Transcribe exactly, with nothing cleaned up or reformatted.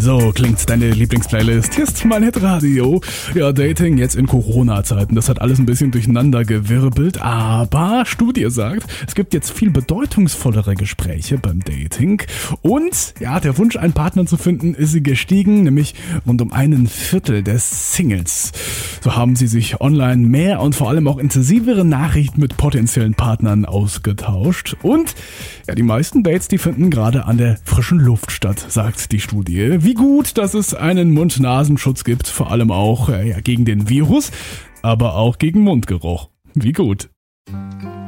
So klingt deine Lieblingsplaylist. Hier ist mein Hitradio. Ja, Dating jetzt in Corona-Zeiten, das hat alles ein bisschen durcheinander gewirbelt, aber Studie sagt, es gibt jetzt viel bedeutungsvollere Gespräche beim Dating und ja, der Wunsch, einen Partner zu finden, ist gestiegen, nämlich rund um einen Viertel der Singles. So haben sie sich online mehr und vor allem auch intensivere Nachrichten mit potenziellen Partnern ausgetauscht und ja, die meisten Dates, die finden gerade an der frischen Luft statt, sagt die Studie. Wie gut, dass es einen Mund-Nasenschutz gibt, vor allem auch äh, ja, gegen den Virus, aber auch gegen Mundgeruch. Wie gut.